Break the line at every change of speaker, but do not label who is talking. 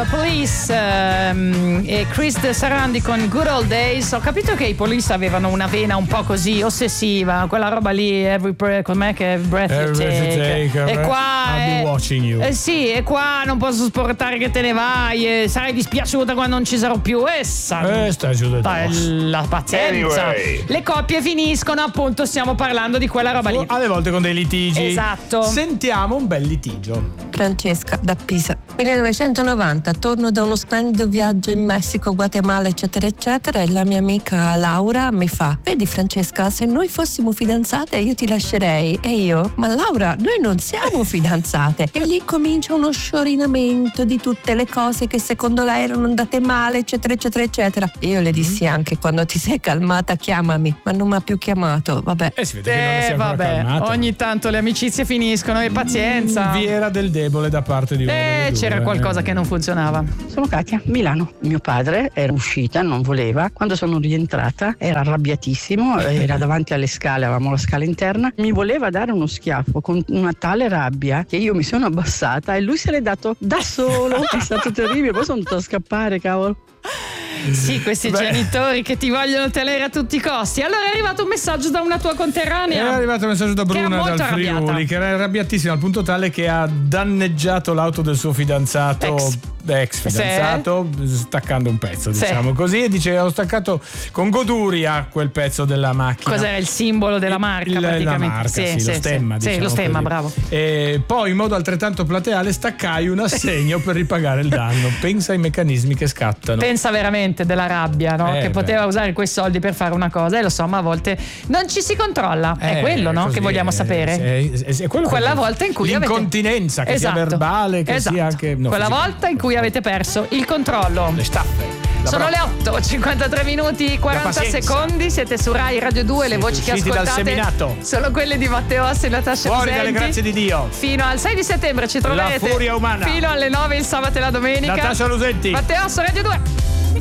Police e Chris Sarandon con Good Old Days. Ho capito che i Police avevano una vena un po' così ossessiva, quella roba lì, com'è che Breath You Take. E qua
I'll be watching you.
sì, e qua non posso sopportare che te ne vai, sarai dispiaciuta quando non ci sarò più.
Stai giù
la pazienza.
Anyway.
Le coppie finiscono, appunto, stiamo parlando di quella roba lì.
Alle volte con dei litigi.
Esatto.
Sentiamo un bel litigio.
Francesca da Pisa. 1990, torno da uno splendido viaggio in Messico, Guatemala, eccetera eccetera, e la mia amica Laura mi fa: vedi Francesca, se noi fossimo fidanzate io ti lascerei. E io: ma Laura, noi non siamo fidanzate. E lì comincia uno sciorinamento di tutte le cose che secondo lei erano andate male, eccetera eccetera eccetera. E io le dissi anche: quando ti sei calmata chiamami. Ma non mi ha più chiamato. Vabbè.
Si vede che non si è ancora calmata.
Ogni tanto le amicizie finiscono, e pazienza.
Vi era del debole da parte di uno delle due.
C'era qualcosa che non funzionava.
Sono Katia, Milano. Mio padre era uscita, non voleva. Quando sono rientrata era arrabbiatissimo, era davanti alle scale, avevamo la scala interna, mi voleva dare uno schiaffo con una tale rabbia che io mi sono abbassata e lui se l'è dato da solo. È stato terribile, poi sono dovuta scappare, cavolo.
Sì, questi genitori che ti vogliono tenere a tutti i costi. Allora è arrivato un messaggio da una tua conterranea.
È arrivato un messaggio da Bruna dal Friuli, che era arrabbiatissima al punto tale che ha danneggiato l'auto del suo fidanzato, ex fidanzato, staccando un pezzo, diciamo così, e dice: ho staccato con goduria quel pezzo della macchina.
Cos'era il simbolo della marca, praticamente?
La marca, lo stemma, diciamo
lo stemma,
così.
bravo.
E poi in modo altrettanto plateale staccai un assegno per ripagare il danno. Pensa ai meccanismi che scattano.
Pensa veramente della rabbia, no? Che poteva usare quei soldi per fare una cosa, e lo so, ma a volte non ci si controlla. È quello, no? Che vogliamo sapere.
È
quella volta in cui
l'incontinenza, che sia verbale, che sia anche
quella volta in cui avete perso il controllo.
Le staffe.
Sono le 8, 53 minuti 40 secondi. Siete su Rai Radio 2. Le voci che ascoltate
dal seminato
sono quelle di Matteo Assi e Natascia
Fuori
Cusenti.
dalle grazie di Dio.
Fino al 6 di settembre ci troverete.
La furia umana.
Fino alle 9 il sabato e la domenica.
Natascia Cusenti.
Matteo Assi, Radio 2.